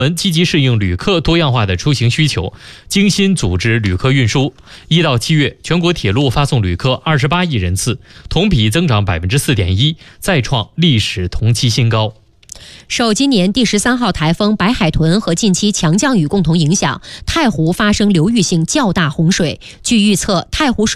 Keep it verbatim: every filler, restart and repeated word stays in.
们积极适应旅客多样化的出行需求，精心组织旅客运输。一到七月，全国铁路发送旅客二十八亿人次，同比增长百分之四点一，再创历史同期新高。 受今年第十三号台风白海豚和近期强降雨共同影响，太湖发生流域性较大洪水。据预测，太湖水